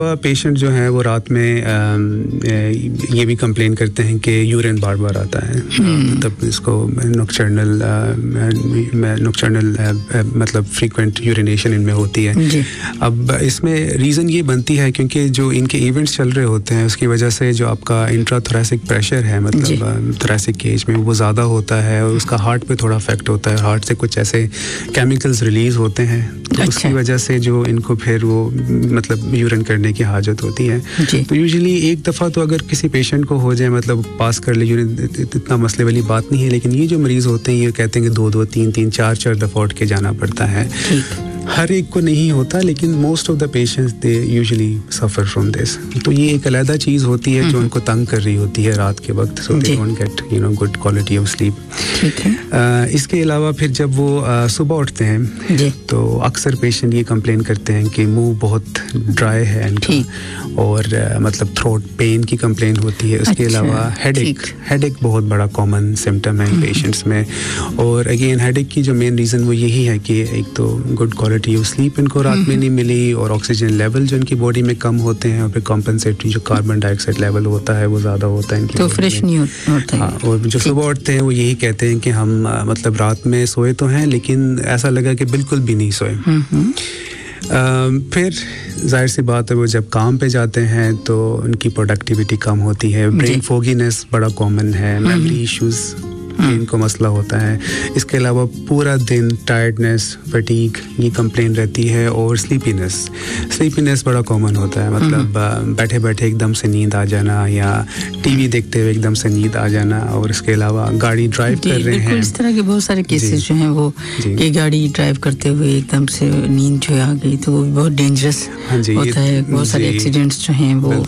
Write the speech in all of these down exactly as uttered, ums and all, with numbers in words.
Patient जो है वो रात में ये भी कंप्लेन करते हैं कि यूरिन बार बार आता है, मतलब इसको नॉक्टर्नल नॉक्टर्नल मतलब फ्रीक्वेंट यूरिनेशन इनमें होती है। अब इसमें रीज़न ये बनती है क्योंकि जो इनके इवेंट्स चल रहे होते हैं उसकी वजह से जो आपका इंट्राथोरेसिक प्रेशर है, मतलब थोरेसिक केज में, वो ज़्यादा होता है और उसका हार्ट पे थोड़ा अफेक्ट होता है। हार्ट से कुछ ऐसे केमिकल्स रिलीज़ होते हैं तो उसकी वजह से जो इनको फिर वो मतलब यूरिन करने की हाजत होती है। तो यूजुअली एक दफ़ा तो अगर किसी पेशेंट को हो जाए, मतलब पास कर ले यूरिन, इतना मसले वाली बात नहीं है। लेकिन ये जो मरीज़ होते हैं ये कहते हैं कि दो दो तीन तीन चार चार दफ़ा उठ के जाना पड़ता है। हर एक को नहीं होता लेकिन most of the patients they usually suffer from this. तो ये एक अलग चीज़ होती है जो उनको तंग कर रही होती है रात के वक्त, सो they don't get you know good quality of sleep. इसके अलावा फिर जब वो uh, सुबह उठते हैं तो अक्सर पेशेंट ये कंप्लेन करते हैं कि मुंह बहुत ड्राई है इनका और uh, मतलब थ्रोट पेन की कंप्लेन होती है। उसके अच्छा, अलावा हेडेक हेडेक बहुत बड़ा कॉमन सिम्टम है पेशेंट्स में। और अगेन हेडेक की जो मेन रीज़न वो यही है कि एक तो गुड क्वालिटी ऑफ स्लीप इनको रात में नहीं मिली और ऑक्सीजन लेवल जो इनकी बॉडी में कम होते हैं और फिर कॉम्पनसेटरी जो कार्बन डाइऑक्साइड लेवल होता है वो ज़्यादा होता है इनकी, तो फ्रेश नहीं होता है। हाँ, और जो सुबह उठते हैं वो यही कहते हैं कि हम मतलब रात में सोए तो हैं लेकिन ऐसा लगा कि बिल्कुल भी नहीं सोए। Uh, फिर जाहिर सी बात है वो जब काम पे जाते हैं तो उनकी प्रोडक्टिविटी कम होती है। ब्रेन फोगीनेस बड़ा कॉमन है, मेमोरी इश्यूज इनको मसला होता है। इसके अलावा पूरा दिन टायर्डनेस, फटीग ये कंप्लेन रहती है और स्लीपीनेस स्लीपीनेस बड़ा कॉमन होता है, मतलब बैठे बैठे एकदम से नींद आ जाना या टीवी देखते हुए एकदम से नींद आ जाना। और इसके अलावा गाड़ी ड्राइव कर रहे हैं, इस तरह के बहुत सारे केसेस जो हैं वो कि गाड़ी ड्राइव करते हुए एकदम से नींद जो आ गई तो वो बहुत डेंजरस होता है। बहुत सारे एक्सीडेंट्स जो हैं वो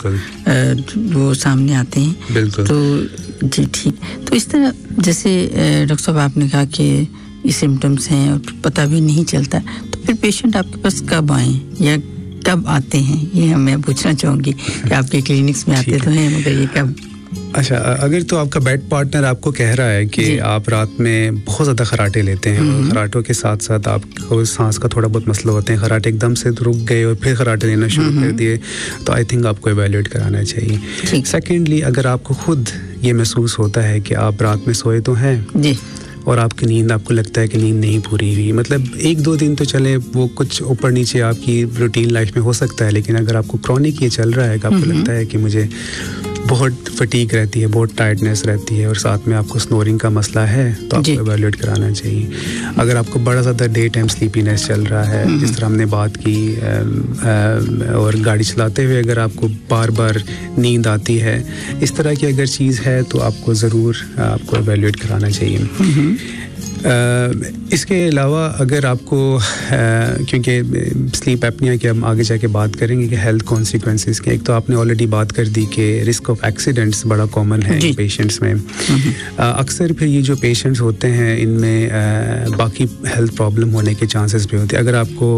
वो सामने आते हैं। तो जी ठीक, तो इस तरह जैसे डॉक्टर साहब आपने कहा कि ये सिम्टम्स हैं और पता भी नहीं चलता, तो फिर पेशेंट आपके पास कब आए या कब आते हैं, ये मैं पूछना चाहूँगी कि आपके क्लिनिक्स में आते तो हैं मगर ये कब? अच्छा, अगर तो आपका बेड पार्टनर आपको कह रहा है कि आप रात में बहुत ज़्यादा खराटे लेते हैं और खराटों के साथ साथ आपको सांस का थोड़ा बहुत मसला होते हैं, खराटे एकदम से रुक गए और फिर खराटे लेना शुरू कर दिए, तो आई थिंक आपको एवेल्युएट कराना चाहिए। सेकेंडली, अगर आपको खुद ये महसूस होता है कि आप रात में सोए तो हैं जी और आपकी नींद, आपको लगता है कि नींद नहीं पूरी हुई, मतलब एक दो दिन तो चले वो कुछ ऊपर नीचे आपकी रूटीन लाइफ में हो सकता है, लेकिन अगर आपको क्रॉनिक ये चल रहा है कि आपको लगता है कि मुझे बहुत फटीग रहती है, बहुत टायर्डनेस रहती है और साथ में आपको स्नोरिंग का मसला है, तो आपको एवेल्युएट कराना चाहिए। अगर आपको बड़ा ज़्यादा डे टाइम स्लीपीनेस चल रहा है, जिस तरह हमने बात की, आ, आ, और गाड़ी चलाते हुए अगर आपको बार बार नींद आती है, इस तरह की अगर चीज़ है तो आपको ज़रूर आपको एवेल्युएट कराना चाहिए। Uh, इसके अलावा अगर आपको uh, क्योंकि स्लीप एपनिया की हम आगे जाके बात करेंगे कि हेल्थ कॉन्सिक्वेंसेस के, एक तो आपने ऑलरेडी बात कर दी कि रिस्क ऑफ एक्सीडेंट्स बड़ा कॉमन है पेशेंट्स में। uh, अक्सर फिर ये जो पेशेंट्स होते हैं इनमें uh, बाकी हेल्थ प्रॉब्लम होने के चांसेस भी होते हैं। अगर आपको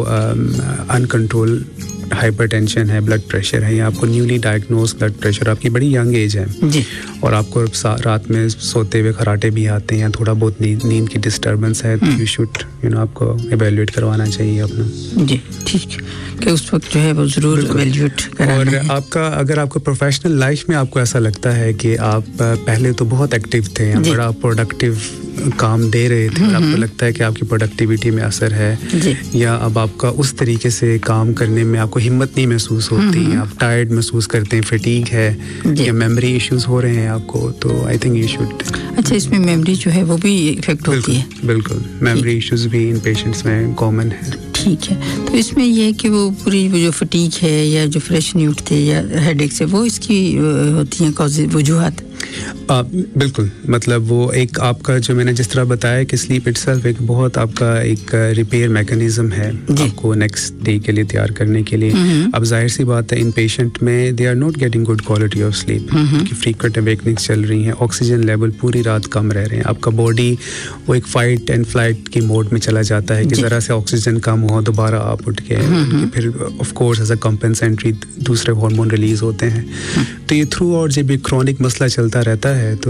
अनकंट्रोल हाइपरटेंशन है, ब्लड प्रेशर है, या आपको न्यूली डायग्नोज ब्लड प्रेशर, आपकी बड़ी यंग एज है जी, और आपको रात में सोते हुए खराटे भी आते हैं या थोड़ा बहुत नींद नींद की डिस्टर्बेंस है, तो यू शुड यू नो आपको एवेल्युएट करवाना चाहिए अपना। जी ठीक, कि उस वक्त जो है वो ज़रूर एवेल्युएट कराना और है। आपका अगर आपको प्रोफेशनल लाइफ में आपको ऐसा लगता है कि आप पहले तो बहुत एक्टिव थे, बड़ा प्रोडक्टिव काम दे रहे थे और आपको लगता है कि आपकी प्रोडक्टिविटी में असर है, या अब आपका उस तरीके से काम करने में आपको हिम्मत नहीं महसूस होती, आप टायर्ड महसूस करते हैं, फटीग है या मेमोरी इश्यूज हो रहे हैं आपको, तो आई थिंक यू शुड। अच्छा, इसमें मेमोरी जो है वो भी इफेक्ट होती है? बिल्कुल, मेमोरी इश्यूज भी इन पेशेंट्स में कॉमन है। ठीक है, तो इसमें यह है कि वो पूरी जो फटीग है या जो फ्रेश नहीं उठते या हेडेक से, वो इसकी होती हैं कॉजेज, वजूहात? आ, बिल्कुल, मतलब वो एक आपका जो मैंने जिस तरह बताया कि स्लीप इटसेल्फ एक बहुत आपका एक रिपेयर मैकेनिज्म है आपको नेक्स्ट डे के लिए तैयार करने के लिए। अब जाहिर सी बात है इन पेशेंट में they are not getting good quality of sleep, कि फ्रीक्वेंट अवेकनिंग्स चल रही हैं, ऑक्सीजन लेवल पूरी रात कम रह रहे हैं, आपका बॉडी वो एक फाइट एंड फ्लाइट की मोड में चला जाता है कि ज़रा से ऑक्सीजन कम हो दोबारा आप उठ के फिर of course as a compensatory दूसरे हार्मोन रिलीज होते हैं। तो ये थ्रू आउट जब ये क्रॉनिक मसला चलता रहता है तो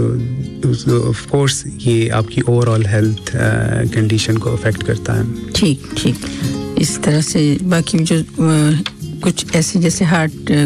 ऑफ कोर्स ये आपकी ओवरऑल हेल्थ कंडीशन को अफेक्ट करता है। ठीक ठीक, इस तरह से बाकी जो कुछ ऐसे जैसे हार्ट